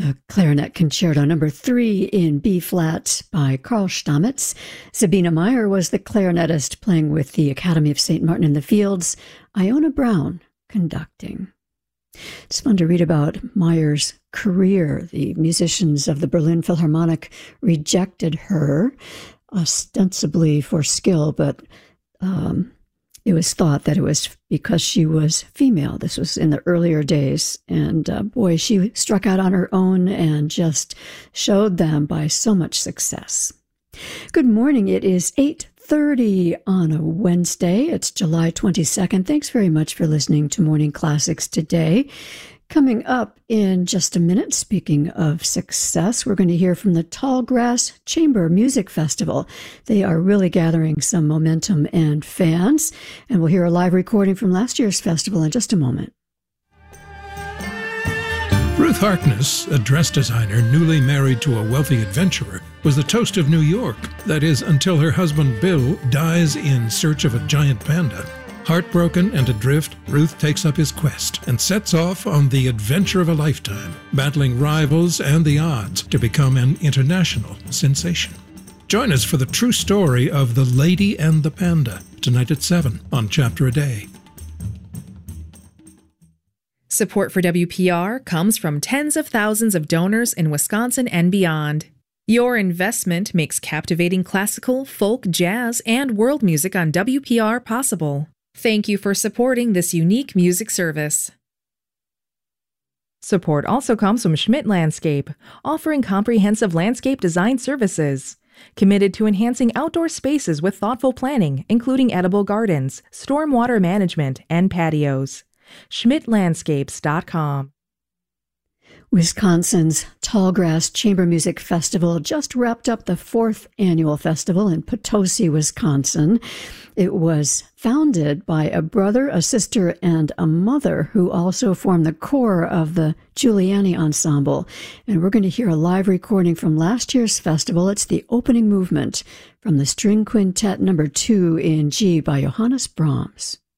the Clarinet Concerto number 3 in B-flat by Carl Stamitz. Sabina Meyer was the clarinetist playing with the Academy of St. Martin in the Fields. Iona Brown conducting. It's fun to read about Meyer's career. The musicians of the Berlin Philharmonic rejected her, ostensibly for skill, but it was thought that it was because she was female. This was in the earlier days. And boy, she struck out on her own and just showed them by so much success. Good morning. It is 8:30 on a Wednesday. It's July 22nd. Thanks very much for listening to Morning Classics today. Coming up in just a minute, speaking of success, we're going to hear from the Tallgrass Chamber Music Festival. They are really gathering some momentum and fans, and we'll hear a live recording from last year's festival in just a moment. Ruth Harkness, a dress designer newly married to a wealthy adventurer, was the toast of New York. That is, until her husband Bill dies in search of a giant panda. Heartbroken and adrift, Ruth takes up his quest and sets off on the adventure of a lifetime, battling rivals and the odds to become an international sensation. Join us for the true story of The Lady and the Panda, tonight at 7 on Chapter a Day. Support for WPR comes from tens of thousands of donors in Wisconsin and beyond. Your investment makes captivating classical, folk, jazz, and world music on WPR possible. Thank you for supporting this unique music service. Support also comes from Schmidt Landscape, offering comprehensive landscape design services. Committed to enhancing outdoor spaces with thoughtful planning, including edible gardens, stormwater management, and patios. SchmidtLandscapes.com. Wisconsin's Tallgrass Chamber Music Festival just wrapped up the 4th annual festival in Potosi, Wisconsin. It was founded by a brother, a sister, and a mother who also formed the core of the Giuliani Ensemble. And we're going to hear a live recording from last year's festival. It's the opening movement from the String Quintet number 2 in G by Johannes Brahms.